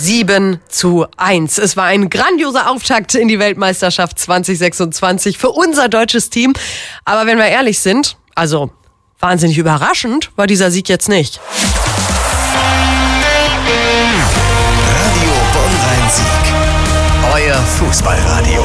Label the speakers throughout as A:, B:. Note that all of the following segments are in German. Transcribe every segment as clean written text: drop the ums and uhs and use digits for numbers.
A: 7:1. Es war ein grandioser Auftakt in die Weltmeisterschaft 2026 für unser deutsches Team. Aber wenn wir ehrlich sind, also wahnsinnig überraschend war dieser Sieg jetzt nicht.
B: Radio Bonn-Rhein-Sieg. Euer Fußballradio.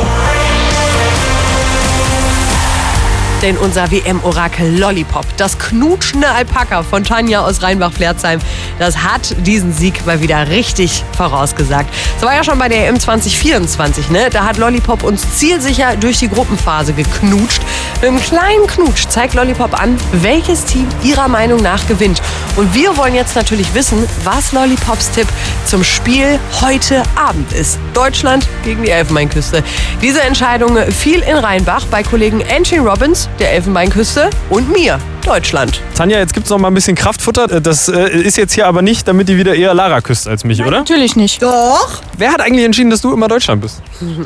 A: Denn unser WM-Orakel Lollipop, das knutschende Alpaka von Tanja aus Rheinbach-Pflerzheim, das hat diesen Sieg mal wieder richtig vorausgesagt. Das war ja schon bei der EM 2024, ne? Da hat Lollipop uns zielsicher durch die Gruppenphase geknutscht. Mit einem kleinen Knutsch zeigt Lollipop an, welches Team ihrer Meinung nach gewinnt. Und wir wollen jetzt natürlich wissen, was Lollipops Tipp zum Spiel heute Abend ist. Deutschland gegen die Elfenbeinküste. Diese Entscheidung fiel in Rheinbach bei Kollegen Angie Robbins, der Elfenbeinküste, und mir, Deutschland.
C: Tanja, jetzt gibt's noch mal ein bisschen Kraftfutter. Das ist jetzt hier aber nicht, damit die wieder eher Lara küsst als mich, oder?
D: Natürlich nicht.
A: Doch.
C: Wer hat eigentlich entschieden, dass du immer Deutschland bist?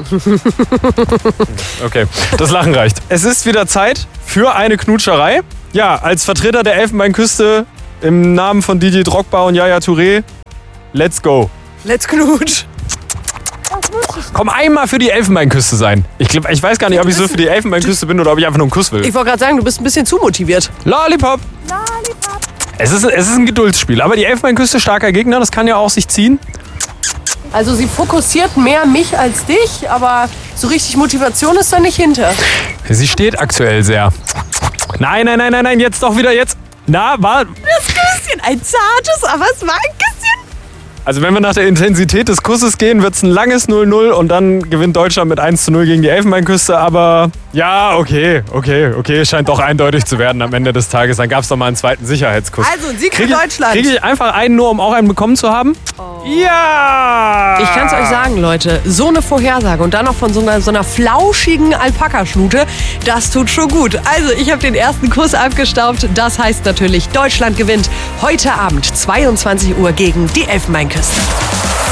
C: Okay, das Lachen reicht. Es ist wieder Zeit für eine Knutscherei. Ja, als Vertreter der Elfenbeinküste im Namen von Didier Drogba und Yaya Touré, let's go.
A: Let's knutsch.
C: Komm, einmal für die Elfenbeinküste sein. Ich weiß gar nicht, ob ich so für die Elfenbeinküste bin oder ob ich einfach nur einen Kuss will.
A: Ich wollte gerade sagen, du bist ein bisschen zu motiviert.
C: Lollipop. Lollipop. Es ist ein Geduldsspiel, aber die Elfenbeinküste, starker Gegner, das kann ja auch sich ziehen.
A: Also sie fokussiert mehr mich als dich, aber so richtig Motivation ist da nicht hinter.
C: Sie steht aktuell sehr. Nein, jetzt doch wieder, jetzt. Na, war...
A: Das Küsschen, ein zartes, aber es war ein Küsschen.
C: Also wenn wir nach der Intensität des Kusses gehen, wird es ein langes 0-0 und dann gewinnt Deutschland mit 1:0 gegen die Elfenbeinküste. Aber ja, okay, scheint doch eindeutig zu werden am Ende des Tages. Dann gab es doch mal einen zweiten Sicherheitskuss.
A: Also ein Sieg für Deutschland.
C: Kriege ich einfach einen nur, um auch einen bekommen zu haben? Oh. Ja!
A: Ich kann es euch sagen, Leute, so eine Vorhersage und dann noch von so einer flauschigen Alpaka-Schnute, das tut schon gut. Also ich habe den ersten Kuss abgestaubt. Das heißt natürlich, Deutschland gewinnt heute Abend 22 Uhr gegen die Elfenbeinküste.